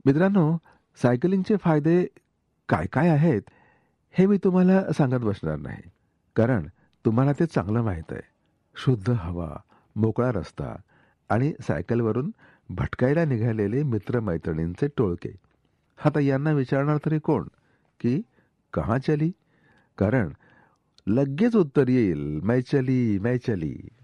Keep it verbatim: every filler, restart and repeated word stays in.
मित्रांनो, सायकलिंगचे फायदे काय काय आहेत, हे मी तुम्हाला सांगत बसणार नाही. कारण तुम्हाला ते चांगलं माहीत आहे. शुद्ध हवा, मोकळा रस्ता आणि सायकलवरून भटकायला निघालेले मित्र-मैत्रिणींचे टोळके. आता यांना विचारणार तरी कोण, की कहाँ चली? कारण लगेच उत्तर येईल, मैं चली, मैं चली.